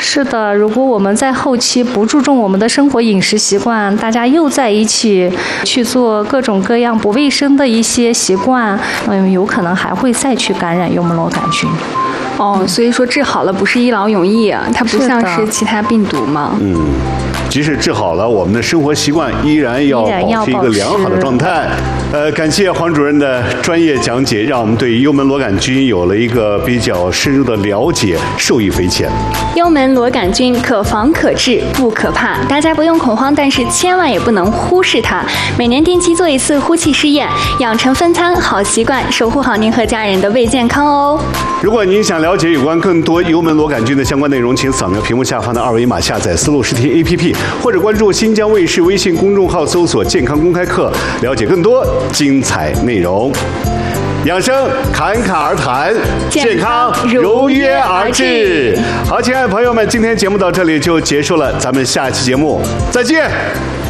是的，如果我们在后期不注重我们的生活饮食习惯，大家又在一起去做各种各样不卫生的一些习惯，有可能还会再去感染幽门螺杆菌。 所以说治好了不是一劳永逸啊，它不像是其他病毒嘛。 即使治好了，我们的生活习惯依然要保持一个良好的状态。感谢黄主任的专业讲解，让我们对幽门螺杆菌有了一个比较深入的了解，受益匪浅。 幽门螺杆菌可防可治，不可怕，大家不用恐慌，但是千万也不能忽视它。每年定期做一次呼气试验，养成分餐好习惯，守护好您和家人的胃健康哦。 如果您想了解有关更多幽门螺杆菌的相关内容，请扫描屏幕下方的二维码，下载丝路视听 APP， 或者关注新疆卫视微信公众号，搜索健康公开课，了解更多精彩内容。养生侃侃而谈，健康如约而至。好，亲爱的朋友们，今天节目到这里就结束了，咱们下期节目再见。